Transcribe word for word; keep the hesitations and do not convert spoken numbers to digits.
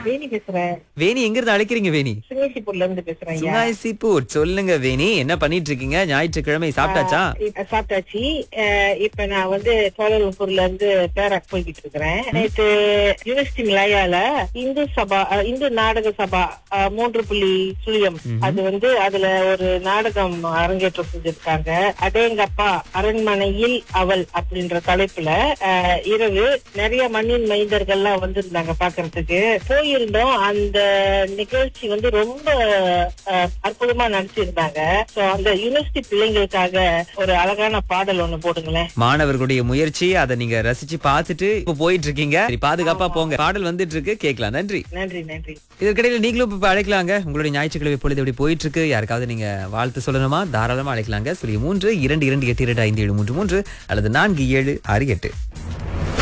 வேணி பேசுறேன். வேணி எங்க இருந்து அழைக்கிறீங்க வேணி? சுங்கேசிப்பூர்ல இருந்து பேசுறேன் ஐயா. சுங்காய்சிப்பூர். சொல்லுங்க வேணி, என்ன பண்ணிட்டு இருக்கீங்க? ஞாயிற்றுக்கிழமை சாப்பிட்டாச்சா? இப்ப சாப்பிட்டாச்சு. அஹ் இப்ப நான் வந்து கோலாலம்பூர்ல இருந்து பேராக் போய்கிட்டு இருக்கிறேன். நேற்று யூனிவர்சிட்டி மலாயால இந்து சபா அஹ் இந்து நாடக சபா அஹ் மூன்று புள்ளி சுழியம் அது வந்து அதுல ஒரு நாடகம் அரங்கேற்றம் செஞ்சிருக்காங்க. அடேங்கப்பா அரண்மனையில் அவள் அப்படின்ற தலைப்புல அஹ் இரவு நிறைய மண்ணின் மைந்தர்கள்லாம் வந்திருந்தாங்க பாக்குறதுக்கு. போயிருந்தோம். அந்த நிகழ்ச்சி வந்து ரொம்ப அஹ், அற்புதமா நடிச்சிருந்தாங்க. சோ அந்த யூனிவர்சிட்டி பிள்ளைங்களுக்காக ஒரு அழகான பாடல் ஒண்ணு போடுங்களேன். மாணவர்களுடைய முயற்சி, அதை நீங்க ரசிச்சு பார்த்துட்டு இப்ப போயிட்டு இருக்கீங்க. சரி, பாதுகாப்பா போங்க. பாடல் வந்துட்டு இருக்கு, கேட்கலாம். நன்றி. நன்றி நன்றி. இதற்கிடையில நீங்களும் இப்ப அழைக்கலாங்க. உங்களுடைய ஞாயிற்றுக்கிழமை பொழுது எப்படி போயிட்டு இருக்கு? யாருக்காவது நீங்க வாழ்த்து சொல்லணுமா? தாராளமா அழைக்கலாங்க. சொல்லி மூன்று இரண்டு இரண்டு எட்டு இரண்டு ஐந்து ஏழு மூன்று மூன்று அல்லது நான்கு ஏழு ஆறு எட்டு.